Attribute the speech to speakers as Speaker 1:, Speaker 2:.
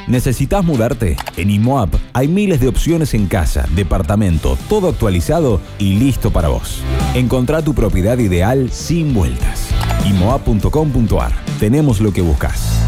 Speaker 1: ¿Necesitas mudarte? En IMOAP hay miles de opciones en casa, departamento, todo actualizado y listo para vos. Encontrá tu propiedad ideal sin vueltas. IMOAP.com.ar. Tenemos lo que buscas.